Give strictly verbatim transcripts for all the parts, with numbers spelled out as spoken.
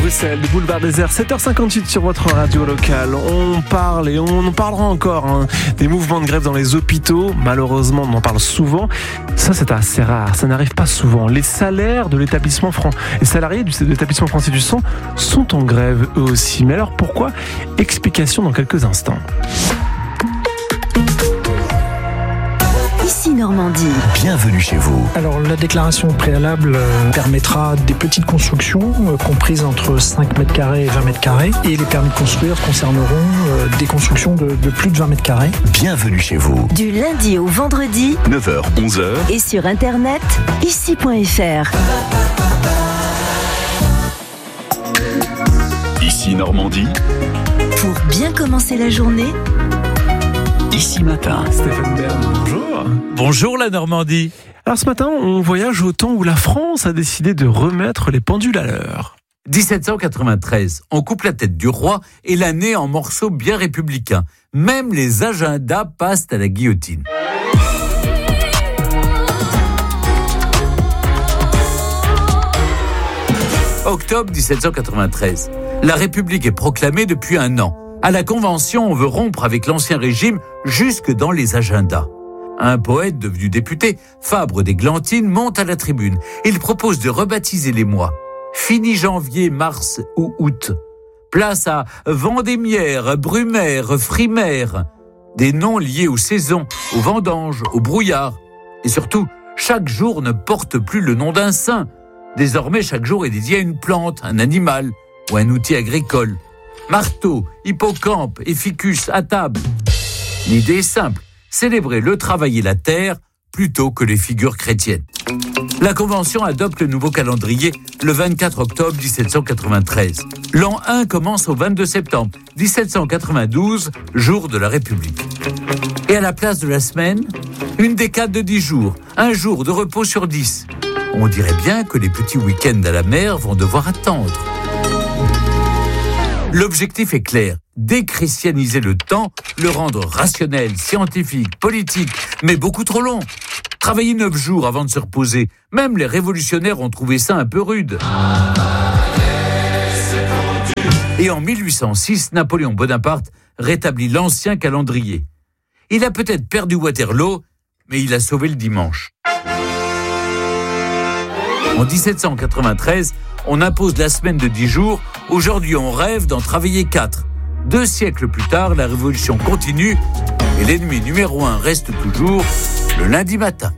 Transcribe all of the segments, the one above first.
Bruxelles, le boulevard des Airs, sept heures cinquante-huit sur votre radio locale. On parle et on en parlera encore hein, des mouvements de grève dans les hôpitaux. Malheureusement, on en parle souvent. Ça, c'est assez rare. Ça n'arrive pas souvent. Les salaires de l'établissement fran... les salariés de l'établissement français du sang sont en grève eux aussi. Mais alors pourquoi ? Explication dans quelques instants. Ici Normandie. Bienvenue chez vous. Alors la déclaration préalable euh, permettra des petites constructions euh, comprises entre cinq mètres carrés et vingt mètres carrés. Et les permis de construire concerneront euh, des constructions de, de plus de vingt mètres carrés. Bienvenue chez vous. Du lundi au vendredi. neuf heures, onze heures. Et sur internet, ici point f r. Ici Normandie. Pour bien commencer la journée. Ici Matin. Stéphane Bern, bonjour. Bonjour la Normandie. Alors ce matin, on voyage au temps où la France a décidé de remettre les pendules à l'heure. dix-sept cent quatre-vingt-treize, on coupe la tête du roi et l'année en morceaux bien républicains. Même les agendas passent à la guillotine. Octobre dix-sept cent quatre-vingt-treize. La République est proclamée depuis un an. À la Convention, on veut rompre avec l'Ancien Régime jusque dans les agendas. Un poète devenu député, Fabre d'Églantine, monte à la tribune. Il propose de rebaptiser les mois. Fini janvier, mars ou août. Place à Vendémiaire, Brumaire, Frimaire. Des noms liés aux saisons, aux vendanges, au brouillard. Et surtout, chaque jour ne porte plus le nom d'un saint. Désormais, chaque jour est dédié à une plante, un animal ou un outil agricole. Marteau, hippocampe et ficus à table. L'idée est simple, célébrer le travail et la terre plutôt que les figures chrétiennes. La Convention adopte le nouveau calendrier le vingt-quatre octobre dix-sept cent quatre-vingt-treize. L'an un commence au vingt-deux septembre dix-sept cent quatre-vingt-douze, jour de la République. Et à la place de la semaine, une décade de dix jours, un jour de repos sur dix. On dirait bien que les petits week-ends à la mer vont devoir attendre. L'objectif est clair, déchristianiser le temps, le rendre rationnel, scientifique, politique, mais beaucoup trop long. Travailler neuf jours avant de se reposer, même les révolutionnaires ont trouvé ça un peu rude. Et en mille huit cent six, Napoléon Bonaparte rétablit l'ancien calendrier. Il a peut-être perdu Waterloo, mais il a sauvé le dimanche. En dix-sept cent quatre-vingt-treize, on impose la semaine de dix jours. Aujourd'hui, on rêve d'en travailler quatre. Deux siècles plus tard, la révolution continue et l'ennemi numéro un reste toujours le lundi matin.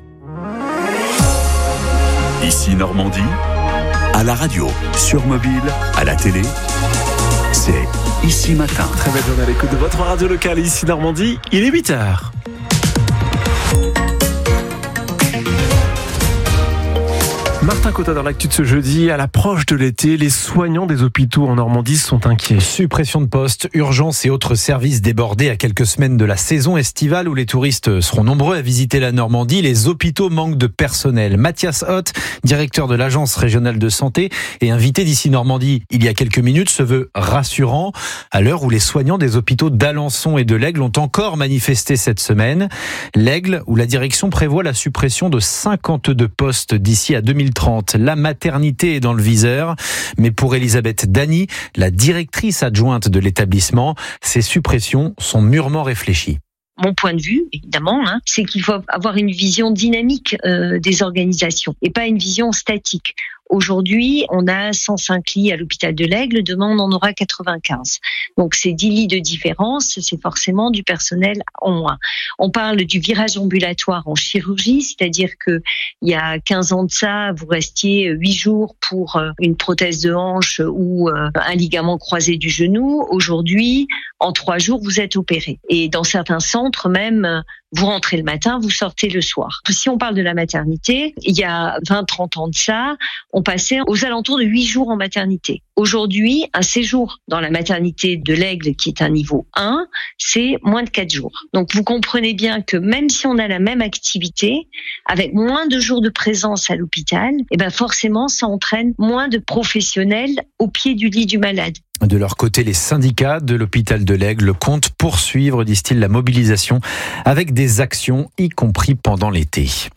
Ici Normandie, à la radio, sur mobile, à la télé, c'est Ici Matin. Très belle journée à l'écoute de votre radio locale. Ici Normandie, il est huit heures. Martin Cotta dans l'actu de ce jeudi. À l'approche de l'été, les soignants des hôpitaux en Normandie sont inquiets. Suppression de postes, urgences et autres services débordés à quelques semaines de la saison estivale où les touristes seront nombreux à visiter la Normandie. Les hôpitaux manquent de personnel. Mathias Hott, directeur de l'Agence régionale de santé et invité d'Ici Normandie il y a quelques minutes, se veut rassurant à l'heure où les soignants des hôpitaux d'Alençon et de l'Aigle ont encore manifesté cette semaine. L'Aigle, où la direction prévoit la suppression de cinquante-deux postes d'ici à deux mille trente. La maternité est dans le viseur, mais pour Elisabeth Dany, la directrice adjointe de l'établissement, ces suppressions sont mûrement réfléchies. Mon point de vue, évidemment, hein, c'est qu'il faut avoir une vision dynamique euh, des organisations et pas une vision statique. Aujourd'hui, on a cent cinq lits à l'hôpital de l'Aigle, demain on en aura quatre-vingt-quinze. Donc c'est dix lits de différence, c'est forcément du personnel en moins. On parle du virage ambulatoire en chirurgie, c'est-à-dire que il y a quinze ans de ça, vous restiez huit jours pour une prothèse de hanche ou un ligament croisé du genou. Aujourd'hui, en trois jours, vous êtes opéré. Et dans certains centres même, vous rentrez le matin, vous sortez le soir. Si on parle de la maternité, il y a vingt trente ans de ça, on passait aux alentours de huit jours en maternité. Aujourd'hui, un séjour dans la maternité de l'Aigle, qui est un niveau un, c'est moins de quatre jours. Donc vous comprenez bien que même si on a la même activité, avec moins de jours de présence à l'hôpital, eh ben forcément, ça entraîne moins de professionnels au pied du lit du malade. De leur côté, les syndicats de l'hôpital de l'Aigle comptent poursuivre, disent-ils, la mobilisation avec des actions, y compris pendant l'été.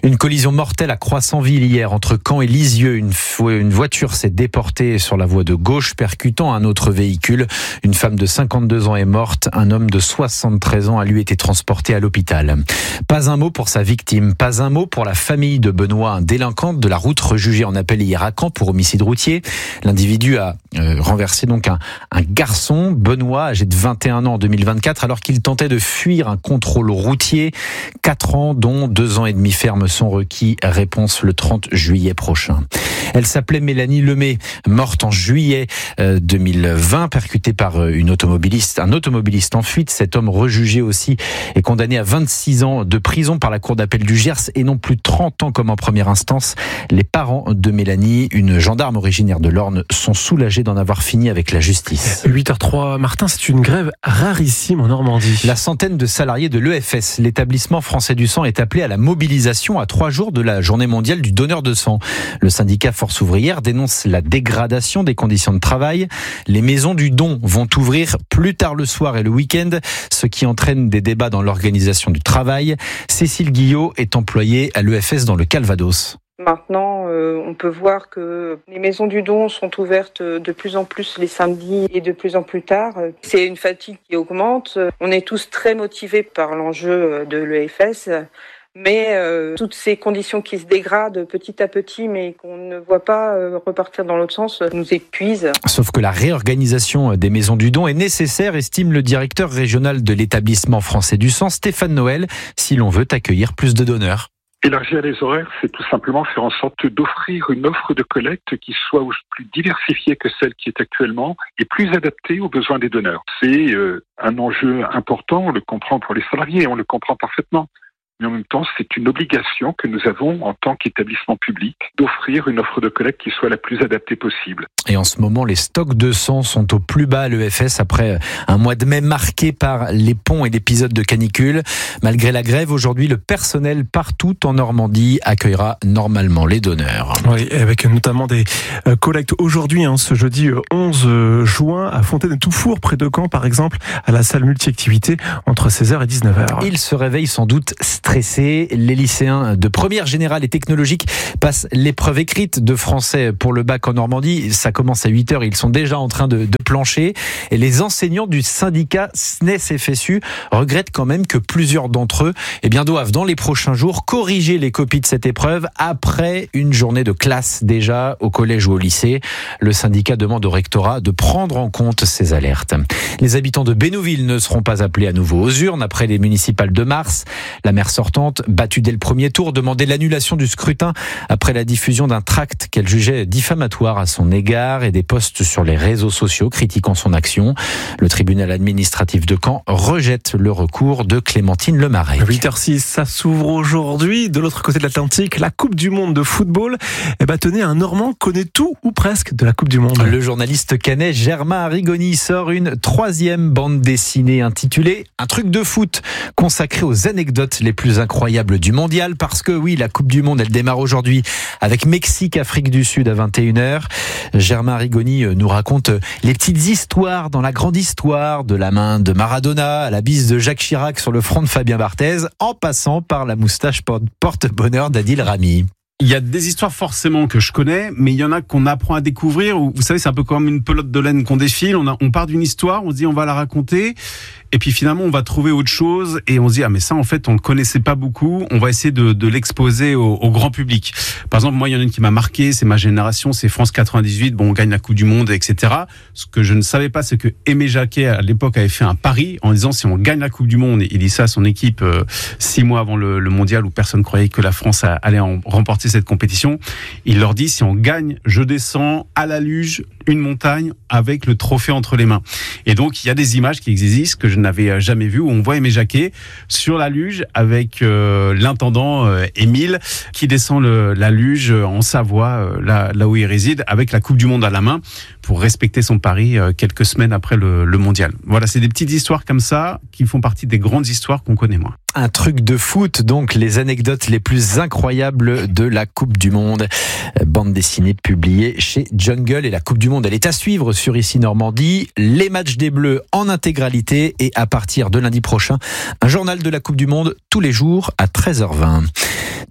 Une collision mortelle à Croissanville hier entre Caen et Lisieux. Une, une voiture s'est déportée sur la voie de gauche, percutant un autre véhicule. Une femme de cinquante-deux ans est morte. Un homme de soixante-treize ans a lui été transporté à l'hôpital. Pas un mot pour sa victime. Pas un mot pour la famille de Benoît, un délinquant de la route rejugé en appel hier à Caen pour homicide routier. L'individu a euh, renversé donc un, un garçon, Benoît, âgé de vingt et un ans en deux mille vingt-quatre, alors qu'il tentait de fuir un contrôle routier. Quatre ans, dont deux ans et demi ferme sont requis. Réponse le trente juillet prochain. Elle s'appelait Mélanie Lemay, morte en juillet deux mille vingt, percutée par une automobiliste, un automobiliste en fuite. Cet homme rejugé aussi est condamné à vingt-six ans de prison par la cour d'appel du Gers et non plus trente ans comme en première instance. Les parents de Mélanie, une gendarme originaire de l'Orne, sont soulagés d'en avoir fini avec la justice. huit heures trois, Martin, c'est une grève rarissime en Normandie. La centaine de salariés de l'E F S, l'établissement français du sang, est appelé à la mobilisation à trois jours de la journée mondiale du donneur de sang. Le syndicat Force ouvrière dénonce la dégradation des conditions de travail. Les maisons du don vont ouvrir plus tard le soir et le week-end, ce qui entraîne des débats dans l'organisation du travail. Cécile Guillot est employée à l'E F S dans le Calvados. Maintenant, euh, on peut voir que les maisons du don sont ouvertes de plus en plus les samedis et de plus en plus tard. C'est une fatigue qui augmente. On est tous très motivés par l'enjeu de l'E F S. Mais euh, toutes ces conditions qui se dégradent petit à petit, mais qu'on ne voit pas euh, repartir dans l'autre sens, nous épuisent. Sauf que la réorganisation des maisons du don est nécessaire, estime le directeur régional de l'établissement français du sang, Stéphane Noël, si l'on veut accueillir plus de donneurs. Élargir les horaires, c'est tout simplement faire en sorte d'offrir une offre de collecte qui soit plus diversifiée que celle qui est actuellement et plus adaptée aux besoins des donneurs. C'est euh, un enjeu important, on le comprend pour les salariés, on le comprend parfaitement. Mais en même temps, c'est une obligation que nous avons en tant qu'établissement public d'offrir une offre de collecte qui soit la plus adaptée possible. Et en ce moment, les stocks de sang sont au plus bas à l'E F S après un mois de mai marqué par les ponts et l'épisode de canicule. Malgré la grève, aujourd'hui, le personnel partout en Normandie accueillera normalement les donneurs. Oui, avec notamment des collectes aujourd'hui, hein, ce jeudi onze juin, à Fontaine-Toufour, près de Caen, par exemple, à la salle multi-activité, entre seize heures et dix-neuf heures. Ils se réveillent sans doute stressés. Les lycéens de première générale et technologique passent l'épreuve écrite de français pour le bac en Normandie. Ça commence à huit heures, ils sont déjà en train de, de plancher. Et les enseignants du syndicat S N E S F S U regrettent quand même que plusieurs d'entre eux eh bien, doivent dans les prochains jours corriger les copies de cette épreuve après une journée de classe déjà au collège ou au lycée. Le syndicat demande au rectorat de prendre en compte ces alertes. Les habitants de Bénouville ne seront pas appelés à nouveau aux urnes après les municipales de mars. La maire sortante, battue dès le premier tour, demandait l'annulation du scrutin après la diffusion d'un tract qu'elle jugeait diffamatoire à son égard et des posts sur les réseaux sociaux critiquant son action. Le tribunal administratif de Caen rejette le recours de Clémentine Lemarec. huit heures six, ça s'ouvre aujourd'hui. De l'autre côté de l'Atlantique, la Coupe du Monde de football. Eh ben, tenez, un Normand connaît tout ou presque de la Coupe du Monde. Le journaliste canet Germain Arrigoni sort une troisième bande dessinée intitulée « Un truc de foot » consacrée aux anecdotes les plus incroyables du mondial, parce que oui, la Coupe du Monde, elle démarre aujourd'hui avec Mexique-Afrique du Sud à vingt et une heures. Germain Arrigoni nous raconte les petites histoires dans la grande histoire, de la main de Maradona à la bise de Jacques Chirac sur le front de Fabien Barthez, en passant par la moustache porte-bonheur d'Adil Rami. Il y a des histoires forcément que je connais, mais il y en a qu'on apprend à découvrir. Où, vous savez, c'est un peu comme une pelote de laine qu'on défile. On, a, on part d'une histoire, on se dit on va la raconter, et puis finalement on va trouver autre chose, et on se dit ah mais ça en fait on le connaissait pas beaucoup. On va essayer de, de l'exposer au, au grand public. Par exemple, moi il y en a une qui m'a marqué, c'est ma génération, c'est France quatre-vingt-dix-huit. Bon, on gagne la Coupe du Monde, et cetera. Ce que je ne savais pas, c'est que Aimé Jacquet à l'époque avait fait un pari en disant si on gagne la Coupe du Monde, il dit ça à son équipe euh, six mois avant le, le mondial où personne croyait que la France allait en remporter cette compétition. Il leur dit si on gagne, je descends à la luge une montagne avec le trophée entre les mains. Et donc il y a des images qui existent que je n'avais jamais vues où on voit Aimé Jacquet sur la luge avec euh, l'intendant euh, Émile qui descend le, la luge en Savoie, euh, là, là où il réside, avec la Coupe du Monde à la main pour respecter son pari euh, quelques semaines après le, le mondial. Voilà, c'est des petites histoires comme ça qui font partie des grandes histoires qu'on connaît moins. Un truc de foot, donc les anecdotes les plus incroyables de la Coupe du Monde. Bande dessinée publiée chez Jungle, et la Coupe du Monde, elle est à suivre sur Ici Normandie. Les matchs des Bleus en intégralité, et à partir de lundi prochain, un journal de la Coupe du Monde tous les jours à treize heures vingt.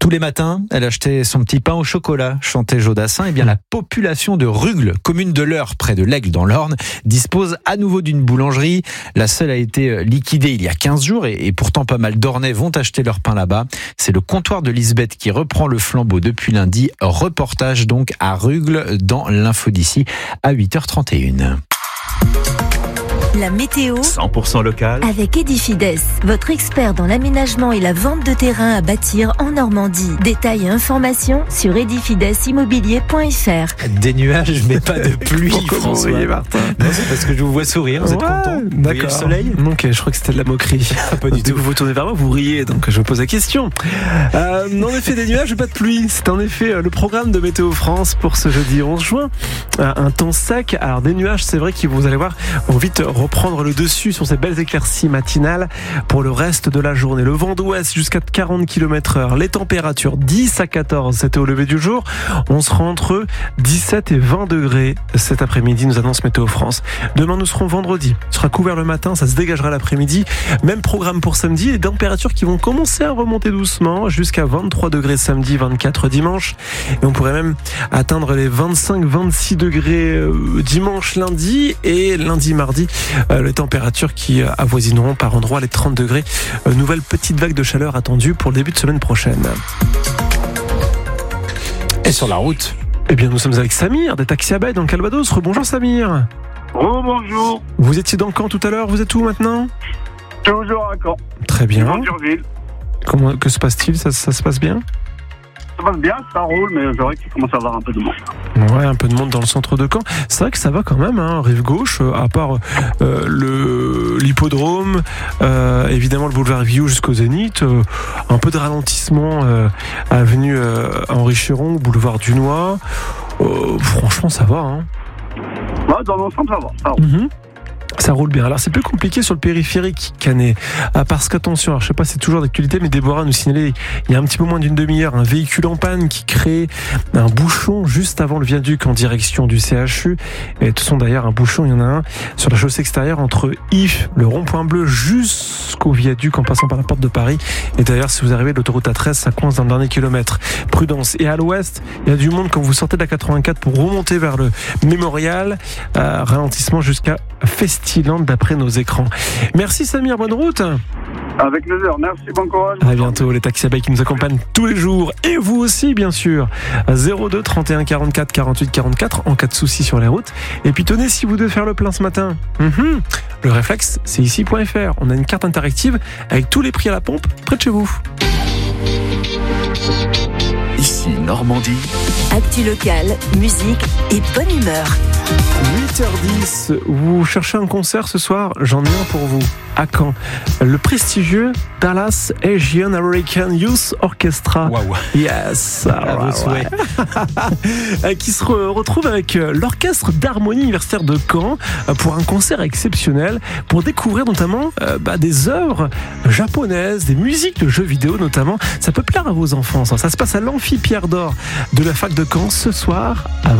Tous les matins, elle achetait son petit pain au chocolat, chantait Jodassin. Eh bien, la population de Rugles, commune de l'Eure, près de l'Aigle dans l'Orne, dispose à nouveau d'une boulangerie. La seule a été liquidée il y a quinze jours et, et pourtant pas mal d'Ornais vont acheter leur pain là-bas. C'est le comptoir de Lisbeth qui reprend le flambeau depuis lundi. Reportage donc à Rugles dans l'info d'ici à huit heures trente et une. La météo cent pour cent local avec Edifides, votre expert dans l'aménagement et la vente de terrain à bâtir en Normandie. Détails et informations sur edifides immobilier point f r. Des nuages, mais pas de pluie, Pourquoi François. vous voyez, Martin ? Non, c'est parce que je vous vois sourire, vous êtes Ouais, content. Vous voyez d'accord. le soleil ? Ok, je crois que c'était de la moquerie. Pas du Dès tout. que vous vous tournez vers moi, vous riez, donc je pose la question. Euh, en effet, des nuages, pas de pluie. C'est en effet le programme de Météo France pour ce jeudi onze juin. Un temps sec. Alors des nuages, c'est vrai qu'ils, vous allez voir, vont vite reprendre le dessus sur ces belles éclaircies matinales pour le reste de la journée. Le vent d'ouest jusqu'à quarante kilomètres heure. Les températures dix à quatorze, c'était au lever du jour. On sera entre dix-sept et vingt degrés cet après-midi, nous annonce Météo France. Demain, nous serons vendredi. Ce sera couvert le matin, ça se dégagera l'après-midi. Même programme pour samedi. Les températures qui vont commencer à remonter doucement jusqu'à vingt-trois degrés samedi, vingt-quatre dimanche. Et on pourrait même atteindre les vingt-cinq vingt-six degrés dimanche, lundi et lundi, mardi. Les températures qui avoisineront par endroits les trente degrés. Nouvelle petite vague de chaleur attendue pour le début de semaine prochaine. Et sur la route ? Eh bien, nous sommes avec Samir, des Taxis à Baye dans le Calvados. Rebonjour Samir. Oh, bonjour. Vous étiez dans Caen tout à l'heure, vous êtes où maintenant ? Toujours à Caen. Très bien. Durville. Comment, que se passe-t-il ? ça, ça se passe bien ? Ça passe bien, ça roule, mais c'est vrai qu'il commence à avoir un peu de monde. Ouais, un peu de monde dans le centre de Caen. C'est vrai que ça va quand même, hein, rive gauche, euh, à part euh, le l'hippodrome, euh, évidemment le boulevard View jusqu'au Zénith, euh, un peu de ralentissement euh, avenue euh, Henri Chéron, boulevard Dunois. Euh, franchement, ça va. Hein. Ouais, dans l'ensemble, ça va. Ça roule. Mm-hmm. Ça roule bien. Alors c'est plus compliqué sur le périphérique Canet. Ah, parce qu'attention, alors, je sais pas si c'est toujours d'actualité, mais Déborah nous signalait il y a un petit peu moins d'une demi-heure un véhicule en panne qui crée un bouchon juste avant le viaduc en direction du C H U. Et de toute façon d'ailleurs un bouchon, il y en a un sur la chaussée extérieure entre If, le rond-point bleu, jusqu'au viaduc en passant par la porte de Paris. Et d'ailleurs si vous arrivez de l'autoroute A treize, ça coince dans le dernier kilomètre. Prudence. Et à l'ouest, il y a du monde quand vous sortez de la quatre-vingt-quatre pour remonter vers le Mémorial. Euh, ralentissement jusqu'à Festiland d'après nos écrans. Merci Samir, bonne route. Avec plaisir, merci, bon courage. À bientôt, les Taxis à Baye qui nous accompagnent tous les jours. Et vous aussi, bien sûr. zéro deux trente et un quarante-quatre quarante-huit quarante-quatre en cas de soucis sur les routes. Et puis tenez, si vous devez faire le plein ce matin, mm-hmm, le réflexe, c'est ici point f r. On a une carte interactive avec tous les prix à la pompe près de chez vous. Ici Normandie. Actu locale, musique et bonne humeur. huit heures dix, vous cherchez un concert ce soir ? J'en ai un pour vous. À Caen, le prestigieux Dallas Asian American Youth Orchestra. Waouh. Yes. À vos souhaits. Qui se re- retrouve avec l'orchestre d'harmonie universitaire de Caen pour un concert exceptionnel pour découvrir notamment euh, bah, des œuvres japonaises, des musiques de jeux vidéo notamment. Ça peut plaire à vos enfants. Ça, ça se passe à l'Amphi Pierre d'Or de la fac de Caen ce soir à vingt.